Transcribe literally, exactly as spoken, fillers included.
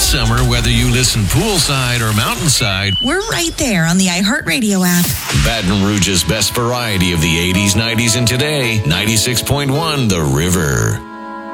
summer, whether you listen poolside or mountainside. We're right there on the iHeartRadio app. Baton Rouge's best variety of the eighties, nineties, and today. ninety-six point one The River.